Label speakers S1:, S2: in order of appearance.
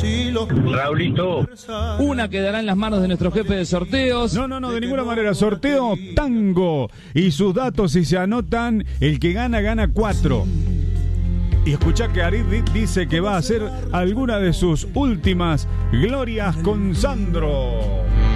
S1: Raulito.
S2: Una quedará en las manos de nuestro jefe de sorteos.
S3: No, de ninguna manera. Sorteo Tango. Y sus datos, si se anotan, el que gana 4. Y escuchá que Arid dice que va a hacer alguna de sus últimas glorias con Sandro.